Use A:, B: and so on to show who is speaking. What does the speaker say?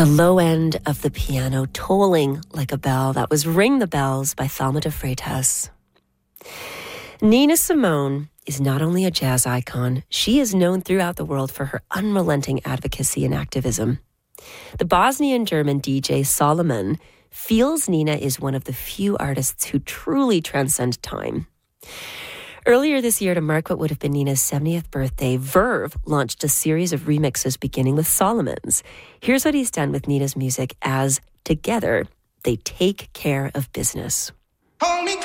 A: The low end of the piano tolling like a bell. That was Ring the Bells by Thelma de Freitas. Nina Simone is not only a jazz icon, she is known throughout the world for her unrelenting advocacy and activism. The Bosnian German DJ Solomon feels Nina is one of the few artists who truly transcend time. Earlier this year, to mark what would have been Nina's 70th birthday, Verve launched a series of remixes beginning with Solomon's. Here's what he's done with Nina's music as, together, they take care of business.